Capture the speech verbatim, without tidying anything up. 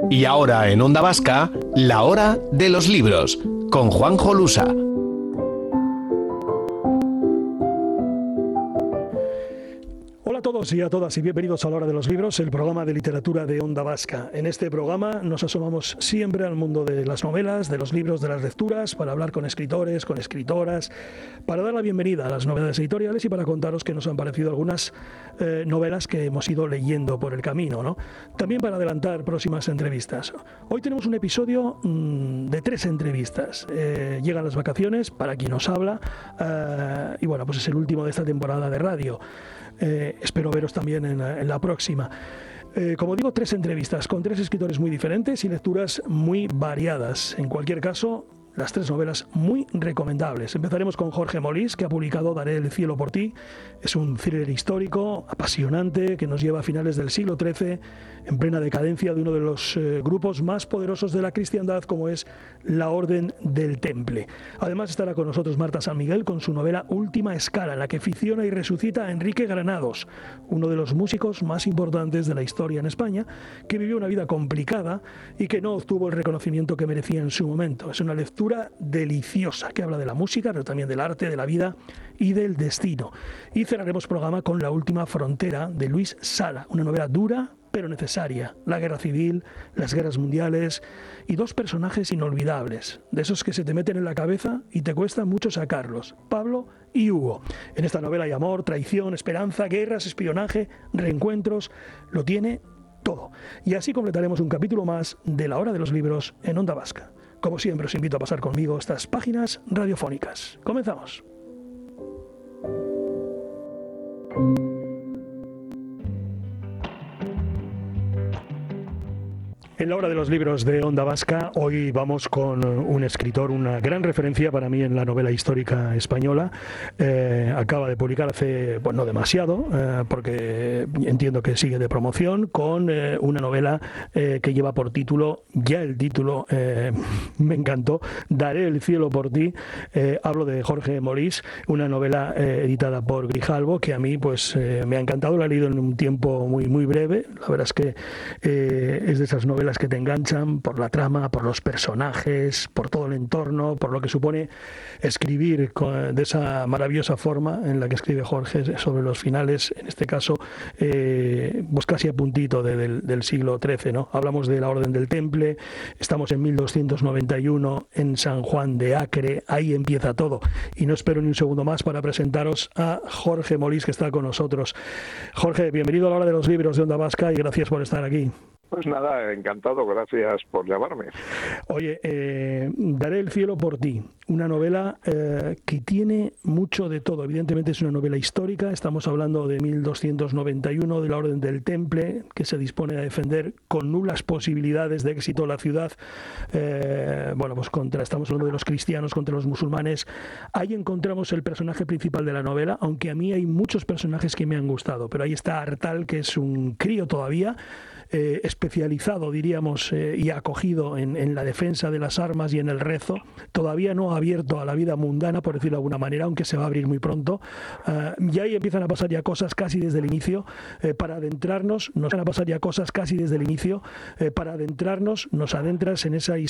Y ahora en Onda Vasca, la hora de los libros, con Juanjo Lusa. Hola a todos y a todas y bienvenidos a la hora de los libros, el programa de literatura de Onda Vasca. En este programa nos asomamos siempre al mundo de las novelas, de los libros, de las lecturas, para hablar con escritores, con escritoras, para dar la bienvenida a las novedades editoriales y para contaros qué nos han parecido algunas eh, novelas que hemos ido leyendo por el camino, ¿no? También para adelantar próximas entrevistas. Hoy tenemos un episodio mmm, de tres entrevistas. Eh, llegan las vacaciones, para quien nos habla, eh, y bueno, pues es el último de esta temporada de radio. Eh, espero veros también en la, en la próxima. Eh, como digo, tres entrevistas con tres escritores muy diferentes y lecturas muy variadas. En cualquier caso, las tres novelas muy recomendables. Empezaremos con Jorge Molís, que ha publicado Daré el cielo por ti. Es un thriller histórico, apasionante, que nos lleva a finales del siglo trece, en plena decadencia de uno de los eh, grupos más poderosos de la cristiandad, como es la Orden del Temple. Además estará con nosotros Marta San Miguel con su novela Última Escala, en la que ficciona y resucita a Enrique Granados, uno de los músicos más importantes de la historia en España, que vivió una vida complicada y que no obtuvo el reconocimiento que merecía en su momento. Es una lectura deliciosa que habla de la música, pero también del arte, de la vida y del destino. Y cerraremos programa con La última frontera de Luis Sala, una novela dura pero necesaria. La guerra civil, las guerras mundiales y dos personajes inolvidables, de esos que se te meten en la cabeza y te cuesta mucho sacarlos, Pablo y Hugo. En esta novela hay amor, traición, esperanza, guerras, espionaje, reencuentros, lo tiene todo. Y así completaremos un capítulo más de La hora de los libros en Onda Vasca. Como siempre, os invito a pasar conmigo estas páginas radiofónicas. Comenzamos. En la hora de los libros de Onda Vasca, hoy vamos con un escritor, una gran referencia para mí en la novela histórica española. Eh, acaba de publicar hace, pues no demasiado, eh, porque entiendo que sigue de promoción, con eh, una novela eh, que lleva por título, ya el título eh, me encantó, Daré el cielo por ti. Eh, hablo de Jorge Molís, una novela eh, editada por Grijalbo, que a mí pues eh, me ha encantado, la he leído en un tiempo muy, muy breve. La verdad es que eh, es de esas novelas que te enganchan por la trama, por los personajes, por todo el entorno, por lo que supone escribir con, de esa maravillosa forma en la que escribe Jorge sobre los finales, en este caso, eh, pues casi a puntito de, del, del siglo trece, ¿no? Hablamos de la Orden del Temple, estamos en mil doscientos noventa y uno en San Juan de Acre, ahí empieza todo. Y no espero ni un segundo más para presentaros a Jorge Molís, que está con nosotros. Jorge, bienvenido a la hora de los libros de Onda Vasca y gracias por estar aquí. Pues nada, encantado, gracias por llamarme. Oye, eh, Daré el cielo por ti, una novela eh, que tiene mucho de todo. Evidentemente es una novela histórica, estamos hablando de mil doscientos noventa y uno, de la Orden del Temple, que se dispone a defender con nulas posibilidades de éxito la ciudad. Eh, bueno, pues contra, estamos hablando de los cristianos contra los musulmanes. Ahí encontramos el personaje principal de la novela, aunque a mí hay muchos personajes que me han gustado, pero ahí está Artal, que es un crío todavía, Eh, especializado, diríamos, eh, y acogido en, en la defensa de las armas y en el rezo, todavía no abierto a la vida mundana, por decirlo de alguna manera, aunque se va a abrir muy pronto. Uh, y ahí empiezan a pasar ya cosas casi desde el inicio, eh, para adentrarnos, nos van a pasar ya cosas casi desde el inicio, eh, para adentrarnos, nos adentras en esa historia